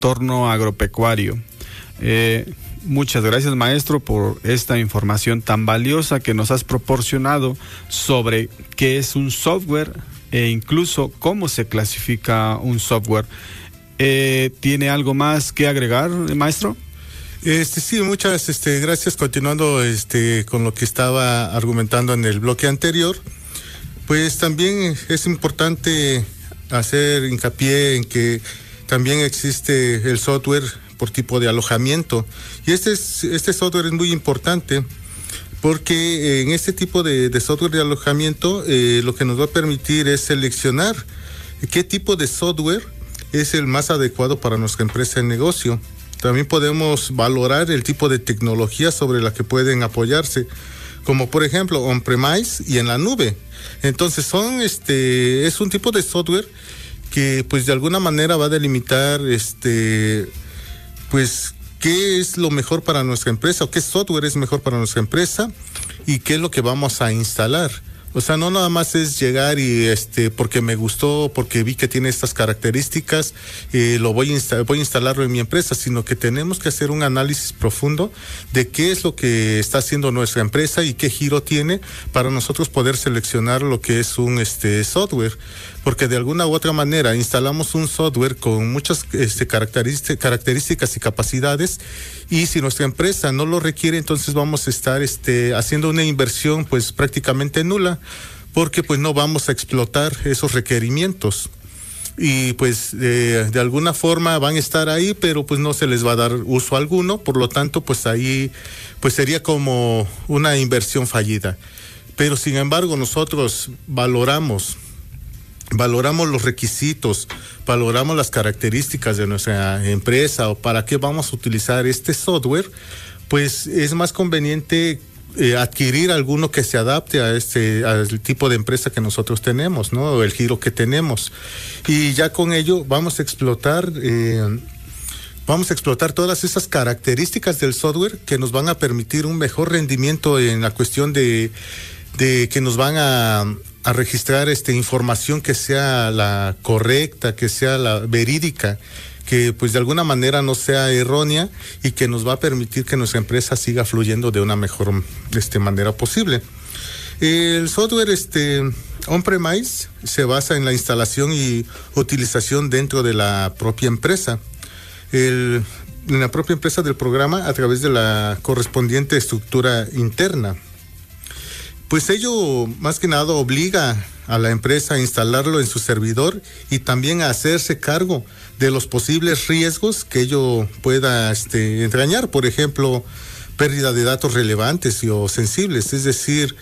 entorno agropecuario. Muchas gracias, maestro, por esta información tan valiosa que nos has proporcionado sobre qué es un software e incluso cómo se clasifica un software. ¿Tiene algo más que agregar, maestro? Sí, muchas gracias. Continuando con lo que estaba argumentando en el bloque anterior, pues también es importante hacer hincapié en que también existe el software por tipo de alojamiento, y este software es muy importante porque en este tipo de software de alojamiento lo que nos va a permitir es seleccionar qué tipo de software es el más adecuado para nuestra empresa de negocio. También podemos valorar el tipo de tecnología sobre la que pueden apoyarse, como por ejemplo on-premise y en la nube. Entonces es un tipo de software que pues de alguna manera va a delimitar pues qué es lo mejor para nuestra empresa, o qué software es mejor para nuestra empresa y qué es lo que vamos a instalar. O sea, no nada más es llegar y porque me gustó, porque vi que tiene estas características, voy a instalarlo en mi empresa, sino que tenemos que hacer un análisis profundo de qué es lo que está haciendo nuestra empresa y qué giro tiene para nosotros poder seleccionar lo que es un software. Porque de alguna u otra manera instalamos un software con muchas características y capacidades, y si nuestra empresa no lo requiere, entonces vamos a estar haciendo una inversión pues prácticamente nula, porque pues no vamos a explotar esos requerimientos. Y pues de alguna forma van a estar ahí, pero pues no se les va a dar uso alguno, por lo tanto pues ahí pues sería como una inversión fallida. Pero sin embargo nosotros valoramos los requisitos, valoramos las características de nuestra empresa o para qué vamos a utilizar este software, pues es más conveniente adquirir alguno que se adapte al tipo de empresa que nosotros tenemos, ¿no? O el giro que tenemos. Y ya con ello vamos a explotar todas esas características del software que nos van a permitir un mejor rendimiento en la cuestión de que nos van a registrar información que sea la correcta, que sea la verídica, que pues de alguna manera no sea errónea, y que nos va a permitir que nuestra empresa siga fluyendo de una mejor manera posible. El software on-premise se basa en la instalación y utilización dentro de la propia empresa. En la propia empresa del programa a través de la correspondiente estructura interna. Pues ello más que nada obliga a la empresa a instalarlo en su servidor y también a hacerse cargo de los posibles riesgos que ello pueda entrañar, por ejemplo, pérdida de datos relevantes o sensibles. Es decir,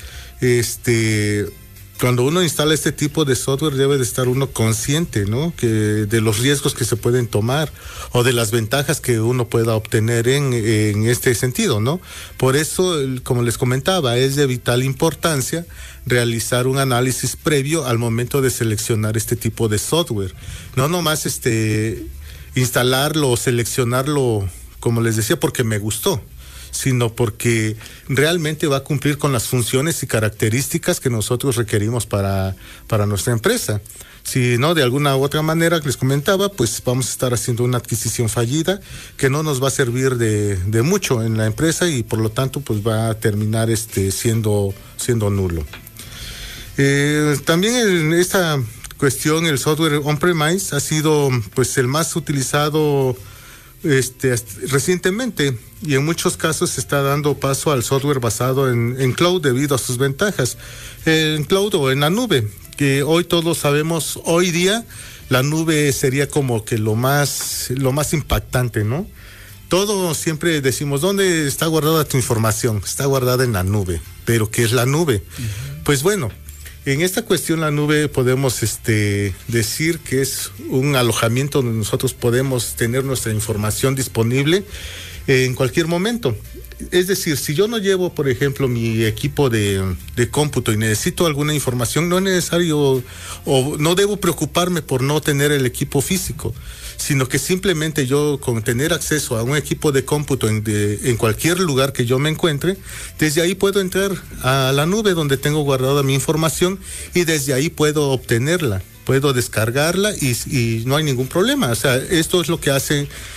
cuando uno instala este tipo de software debe de estar uno consciente, ¿no? Que de los riesgos que se pueden tomar o de las ventajas que uno pueda obtener en este sentido, ¿no? Por eso, como les comentaba, es de vital importancia realizar un análisis previo al momento de seleccionar este tipo de software. No nomás instalarlo o seleccionarlo, como les decía, porque me gustó, sino porque realmente va a cumplir con las funciones y características que nosotros requerimos para nuestra empresa. Si no, de alguna u otra manera, les comentaba, pues vamos a estar haciendo una adquisición fallida que no nos va a servir de mucho en la empresa, y por lo tanto pues va a terminar siendo nulo. También en esta cuestión el software on-premise ha sido pues el más utilizado recientemente, y en muchos casos se está dando paso al software basado en cloud debido a sus ventajas. En cloud o en la nube, que hoy todos sabemos, hoy día la nube sería como que lo más impactante, ¿no? Todos siempre decimos, ¿dónde está guardada tu información? Está guardada en la nube. ¿Pero qué es la nube? Uh-huh. Pues bueno, en esta cuestión la nube podemos decir que es un alojamiento donde nosotros podemos tener nuestra información disponible en cualquier momento. Es decir, si yo no llevo, por ejemplo, mi equipo de cómputo y necesito alguna información, no es necesario o no debo preocuparme por no tener el equipo físico, sino que simplemente yo, con tener acceso a un equipo de cómputo en cualquier lugar que yo me encuentre, desde ahí puedo entrar a la nube donde tengo guardada mi información, y desde ahí puedo obtenerla, puedo descargarla y no hay ningún problema. O sea, esto es lo que hace